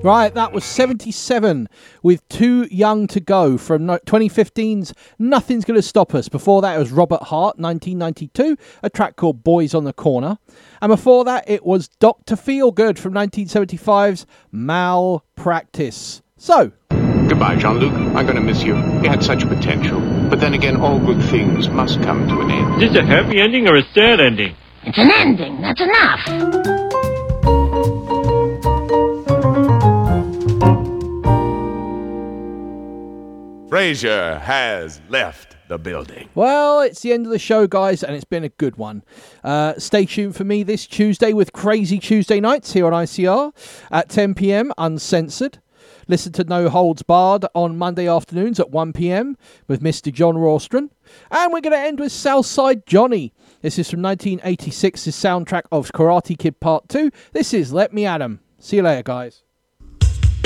Right, that was 77 with Too Young to Go from 2015's Nothing's Gonna Stop Us. Before that, it was Robert Hart, 1992, a track called Boys on the Corner. And before that, it was Dr. Feelgood from 1975's Malpractice. So, goodbye, Jean-Luc. I'm going to miss you. You had such potential. But then again, all good things must come to an end. Is this a happy ending or a sad ending? It's an ending. That's enough. Frasier has left the building. Well, it's the end of the show, guys, and it's been a good one. Stay tuned for me this Tuesday with Crazy Tuesday Nights here on ICR at 10 p.m, uncensored. Listen to No Holds Barred on Monday afternoons at 1 p.m. with Mr. John Rawstron. And we're going to end with Southside Johnny. This is from 1986's soundtrack of Karate Kid Part 2. This is Let Me At 'Em. See you later, guys.